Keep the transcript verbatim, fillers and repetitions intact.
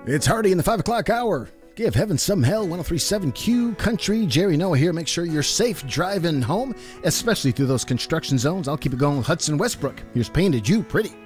It's Hardy in the five o'clock hour. Give heaven some hell. one oh three point seven Q Country. Jerry Noah here. Make sure you're safe driving home, especially through those construction zones. I'll keep it going with Hudson Westbrook. Here's Painted You Pretty.